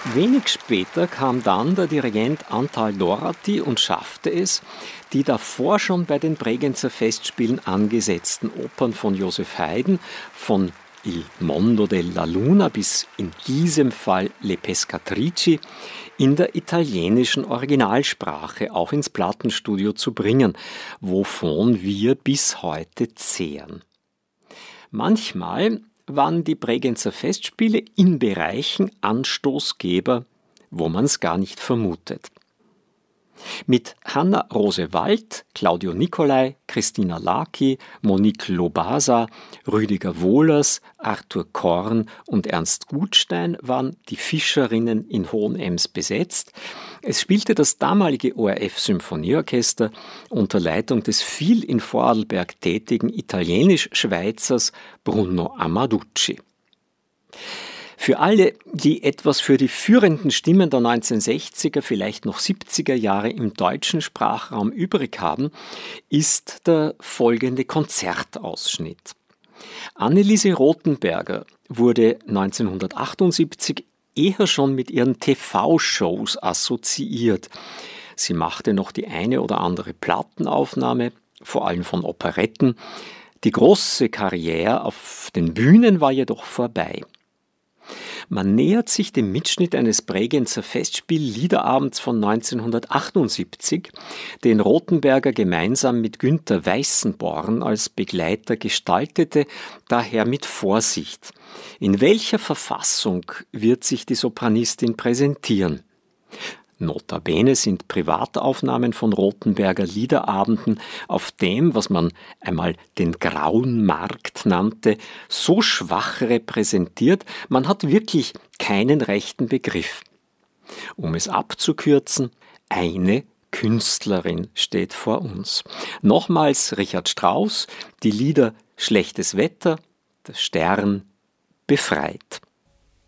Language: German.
Wenig später kam dann der Dirigent Antal Doherty und schaffte es, die davor schon bei den Bregenzer Festspielen angesetzten Opern von Joseph Haydn, von Il Mondo della Luna bis in diesem Fall Le Pescatrici, in der italienischen Originalsprache auch ins Plattenstudio zu bringen, wovon wir bis heute zehren. Manchmal waren die Bregenzer Festspiele in Bereichen Anstoßgeber, wo man es gar nicht vermutet. Mit Hanna Rose Wald, Claudio Nicolai, Christina Laki, Monique Lobasa, Rüdiger Wohlers, Arthur Korn und Ernst Gutstein waren die Fischerinnen in Hohenems besetzt. Es spielte das damalige ORF-Symphonieorchester unter Leitung des viel in Vorarlberg tätigen Italienisch-Schweizers Bruno Amaducci. Für alle, die etwas für die führenden Stimmen der 1960er, vielleicht noch 70er Jahre im deutschen Sprachraum übrig haben, ist der folgende Konzertausschnitt. Anneliese Rothenberger wurde 1978 eher schon mit ihren TV-Shows assoziiert. Sie machte noch die eine oder andere Plattenaufnahme, vor allem von Operetten. Die große Karriere auf den Bühnen war jedoch vorbei. Man nähert sich dem Mitschnitt eines Bregenzer Festspiel-Liederabends von 1978, den Rothenberger gemeinsam mit Günter Weißenborn als Begleiter gestaltete, daher mit Vorsicht. In welcher Verfassung wird sich die Sopranistin präsentieren? Notabene sind Privataufnahmen von Rothenberger Liederabenden auf dem, was man einmal den Grauen Markt nannte, so schwach repräsentiert, man hat wirklich keinen rechten Begriff. Um es abzukürzen, eine Künstlerin steht vor uns. Nochmals Richard Strauss, die Lieder Schlechtes Wetter, der Stern, Befreit.